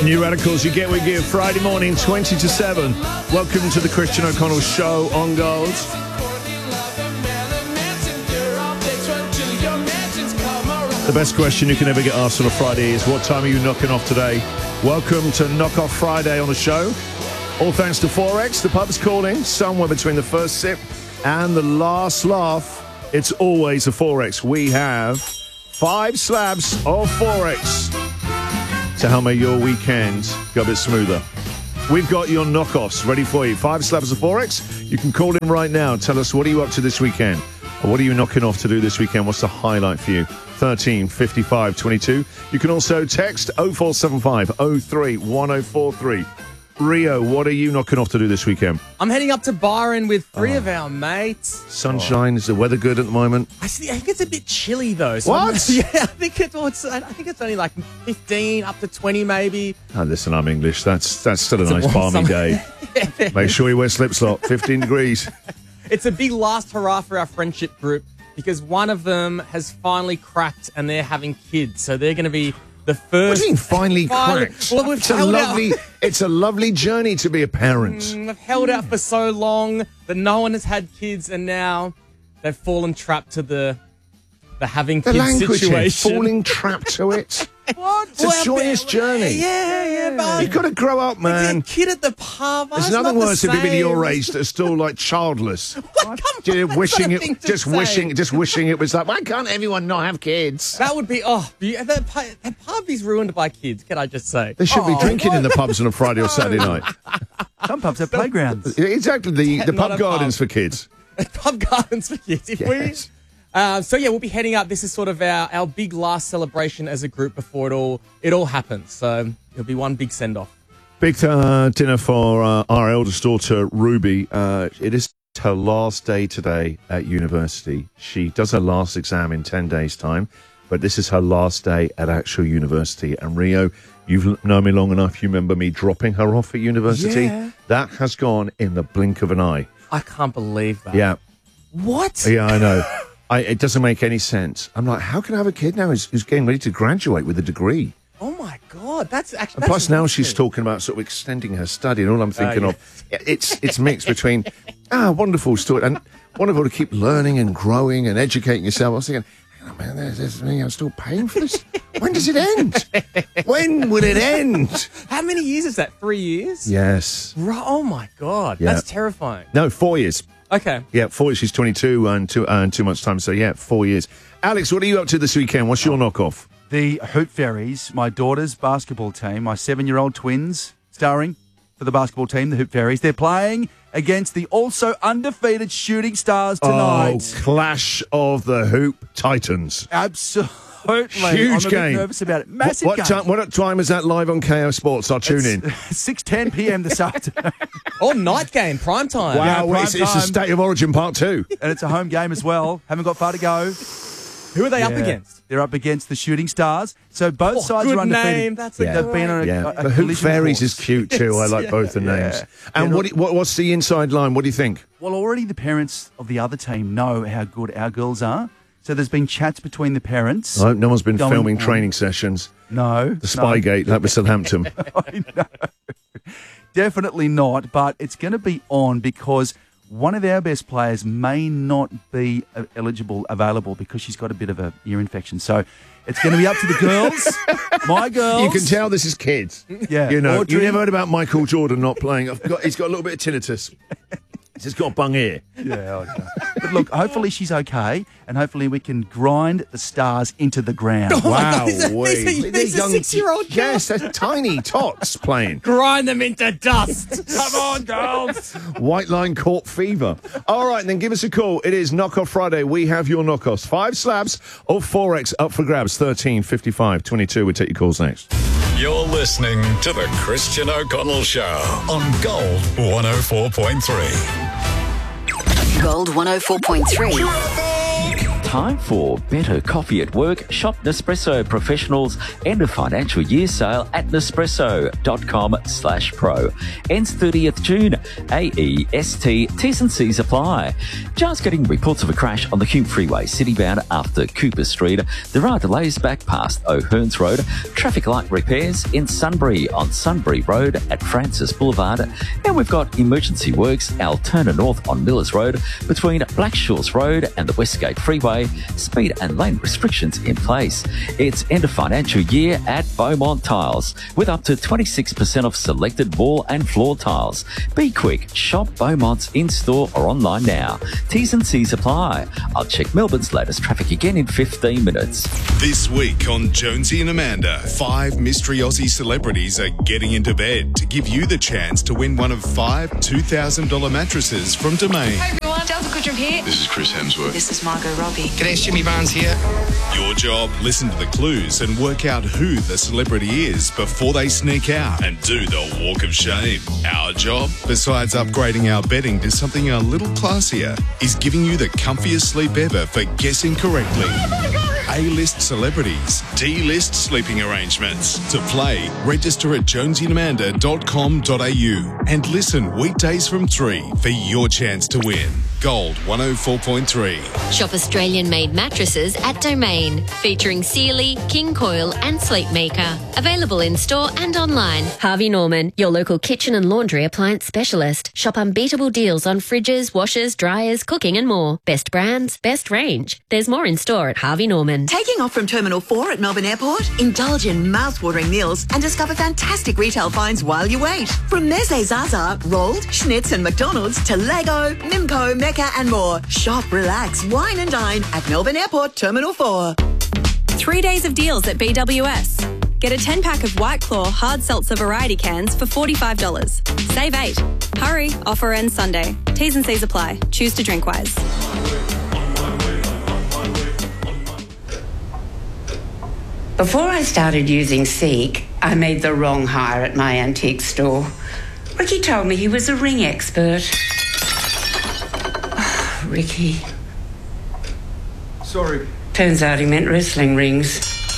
New Radicals, you get what you give. Friday morning, 20 to 7. Welcome to the Christian O'Connell Show on Gold. The best question you can ever get asked on a Friday is, what time are you knocking off today? Welcome to Knock Off Friday on the show. All thanks to Forex. The pub's calling. Somewhere between the first sip and the last laugh, it's always a Forex. We have 5 slabs of Forex to help make your weekend go a bit smoother. We've got your knockoffs ready for you. 5 slabs of Forex. You can call in right now. Tell us, what are you up to this weekend? Or what are you knocking off to do this weekend? What's the highlight for you? 13 55 22. You can also text 0475 03 1043. Rio, what are you knocking off to do this weekend? I'm heading up to Byron with 3 of our mates. Sunshine. Is the weather good at the moment? I think it's a bit chilly though. So What? Yeah, I think it's only like 15 up to 20 maybe. Oh, listen, I'm English. That's still a nice balmy day. Make sure you wear slip-slop. 15 degrees. It's a big last hurrah for our friendship group because one of them has finally cracked and they're having kids. So they're going to be the first. What do you mean finally cracked? Well, It's a lovely journey to be a parent. They've held out for so long that no one has had kids, and now they've fallen trapped to the having The kids language here, situation. falling trapped to it. What? It's a joyous journey. Yeah, but You've got to grow up, man. It's a kid at the pub. There's It's nothing not the worse than people same. your age that are still like childless. What? Come on, Wishing that's not a thing it, to just say. wishing it was like, why can't everyone not have kids? That would be the pub is ruined by kids. Can I just say They should be drinking in the pubs on a Friday or Saturday night. Some pubs have playgrounds. Exactly, the Not pub a gardens pub. for kids. pub gardens for kids. If Yes. we'll be heading up. This is sort of our big last celebration as a group before it all happens. So it'll be one big send off. Big dinner for our eldest daughter, Ruby. It is her last day today at university. She does her last exam in 10 days' time, but this is her last day at actual university. And Rio, you've known me long enough. You remember me dropping her off at university? Yeah. That has gone in the blink of an eye. I can't believe that. Yeah. What? Yeah, I know. It doesn't make any sense. I'm like, how can I have a kid now who's getting ready to graduate with a degree? Oh my God, that's actually. And plus, now she's talking about sort of extending her study, and all I'm thinking of, it's mixed between, wonderful story, and wonderful to keep learning and growing and educating yourself. I was thinking, hang on, man, there's me, I'm still paying for this. When does it end? When will it end? How many years is that? 3 years? Yes. Right. Oh my God, Yeah. that's terrifying. No, 4 years. Okay. Yeah, 4 years. She's 22 and 2 months' time. So, yeah, 4 years. Alex, what are you up to this weekend? What's your knockoff? The Hoop Fairies, my daughter's basketball team, my 7-year-old twins, starring for the basketball team, the Hoop Fairies. They're playing against the also undefeated Shooting Stars tonight. Oh, clash of the Hoop Titans. Absolutely. Huge I'm a game. bit nervous about it. Massive What game. time is that live on KO Sports? I'll tune in. 6:10 p.m. this afternoon. Oh, night game, prime time. Wow, prime it's a time. State of Origin Part 2. And it's a home game as well. Haven't got far to go. Who are they up Yeah. against? They're up against the Shooting Stars. So both sides good are undefeated. name. That's a Yeah. good They've been on Yeah, a the Hoop collision Fairies course. is cute too. I like both the names. And Yeah. what's the inside line? What do you think? Well, already the parents of the other team know how good our girls are. So there's been chats between the parents. I hope no one's been Going filming on. training sessions. No. The Spygate, that was Southampton. I know. Definitely not, but it's going to be on because one of our best players may not be available because she's got a bit of a ear infection. So it's going to be up to the girls, my girls. You can tell this is kids. Yeah. You know, Audrey. you never heard about Michael Jordan not playing. He's got a little bit of tinnitus. He's just got a bung ear. Yeah, I know. But look, hopefully she's okay, and hopefully we can grind the Stars into the ground. Wow. These are They're 6-year-old girls. Yes, they're tiny tots playing. Grind them into dust. Come on, girls! White Line Court Fever. All right, then give us a call. It is Knockoff Friday. We have your knockoffs. 5 slabs of Forex up for grabs. 13 55 22. We'll take your calls next. You're listening to the Christian O'Connell Show on Gold 104.3. Gold 104.3. Time for better coffee at work. Shop Nespresso Professionals end of financial year sale at nespresso.com/pro. Ends 30th June. AEST. T's and C's apply. Just getting reports of a crash on the Hume Freeway citybound after Cooper Street. There are delays back past O'Hearns Road. Traffic light repairs in Sunbury on Sunbury Road at Francis Boulevard. And we've got emergency works Altona North on Millers Road between Blackshaw's Road and the Westgate Freeway. Speed and lane restrictions in place. It's end of financial year at Beaumont Tiles with up to 26% off selected wall and floor tiles. Be quick. Shop Beaumont's in-store or online now. T's and C's apply. I'll check Melbourne's latest traffic again in 15 minutes. This week on Jonesy and Amanda, 5 mystery Aussie celebrities are getting into bed to give you the chance to win one of 5 $2,000 mattresses from Domain. Hey everyone, Delta Goodrum here. This is Chris Hemsworth. This is Margot Robbie. G'day, Jimmy Barnes here. Your job, listen to the clues and work out who the celebrity is before they sneak out and do the walk of shame. Our job, besides upgrading our bedding to something a little classier, is giving you the comfiest sleep ever for guessing correctly. A-list celebrities, D-list sleeping arrangements. To play, register at jonesyandamanda.com.au and listen weekdays from 3 for your chance to win. Gold 104.3. Shop Australian-made mattresses at Domain, featuring Sealy, King Coil and Sleepmaker. Available in-store and online. Harvey Norman, your local kitchen and laundry appliance specialist. Shop unbeatable deals on fridges, washers, dryers, cooking and more. Best brands, best range. There's more in-store at Harvey Norman. Taking off from Terminal 4 at Melbourne Airport? Indulge in mouth-watering meals and discover fantastic retail finds while you wait. From Meze Zaza, Rolled, Schnitz and McDonald's to Lego, Mimco, Mecca and more. Shop, relax, wine and dine at Melbourne Airport Terminal 4. 3 days of deals at BWS. Get a 10-pack of White Claw hard seltzer variety cans for $45. Save 8. Hurry, offer ends Sunday. T's and C's apply. Choose to drink wise. Before I started using Seek, I made the wrong hire at my antique store. Ricky told me he was a ring expert. Ricky. Sorry. Turns out he meant wrestling rings.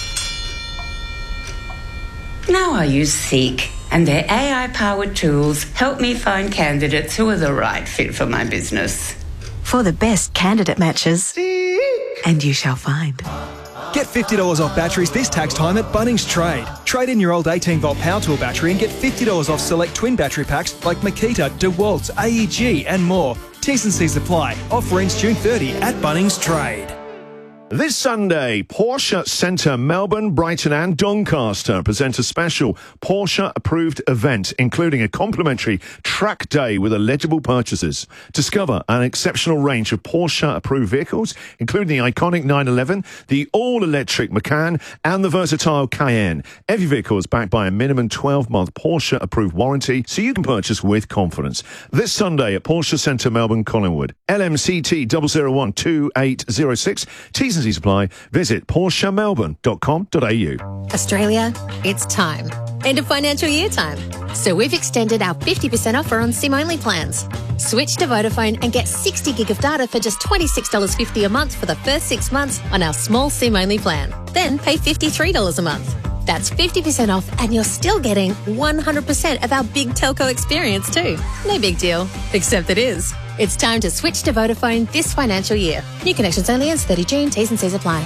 Now I use Seek, and their AI-powered tools help me find candidates who are the right fit for my business. For the best candidate matches, and you shall find. Get $50 off batteries this tax time at Bunnings Trade. Trade in your old 18-volt power tool battery and get $50 off select twin battery packs like Makita, DeWalt's, AEG and more. T's and C's apply. Offer ends June 30 at Bunnings Trade. This Sunday, Porsche Centre Melbourne, Brighton and Doncaster present a special Porsche-approved event, including a complimentary track day with eligible purchases. Discover an exceptional range of Porsche-approved vehicles, including the iconic 911, the all-electric Macan and the versatile Cayenne. Every vehicle is backed by a minimum 12-month Porsche-approved warranty, so you can purchase with confidence. This Sunday at Porsche Centre Melbourne, Collingwood. LMCT 001 2806. T's and C's apply. Visit PorscheMelbourne.com.au. Australia, it's time. End of financial year time. So we've extended our 50% offer on SIM-only plans. Switch to Vodafone and get 60 gig of data for just $26.50 a month for the first 6 months on our small SIM-only plan. Then pay $53 a month. That's 50% off and you're still getting 100% of our big telco experience too. No big deal, except it is. It's time to switch to Vodafone this financial year. New connections only ends 30 June. T's and C's apply.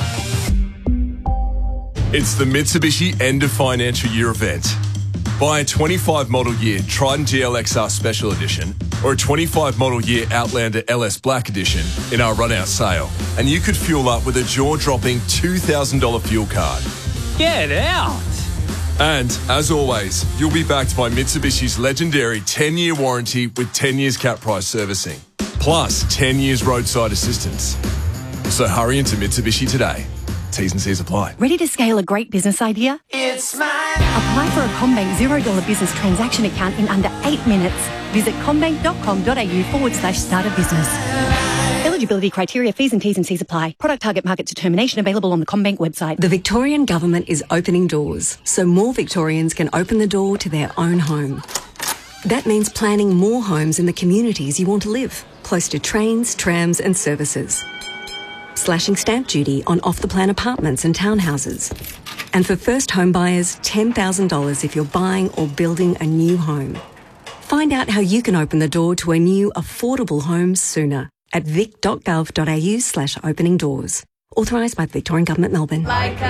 It's the Mitsubishi end of financial year event. Buy a 25 model year Triton GLXR Special Edition or a 25 model year Outlander LS Black Edition in our run-out sale, and you could fuel up with a jaw-dropping $2,000 fuel card. Get out! And, as always, you'll be backed by Mitsubishi's legendary 10-year warranty with 10 years cap price servicing, plus 10 years roadside assistance. So hurry into Mitsubishi today. T's and C's apply. Ready to scale a great business idea? It's mine. Apply for a CommBank $0 business transaction account in under 8 minutes. Visit commbank.com.au/start a business. Eligibility criteria, fees and T's and C's apply. Product target market determination available on the CommBank website. The Victorian Government is opening doors so more Victorians can open the door to their own home. That means planning more homes in the communities you want to live, close to trains, trams and services. slashing stamp duty on off-the-plan apartments and townhouses. And for first home buyers, $10,000 if you're buying or building a new home. Find out how you can open the door to a new, affordable home sooner at vic.gov.au/opening doors. Authorised by the Victorian Government, Melbourne.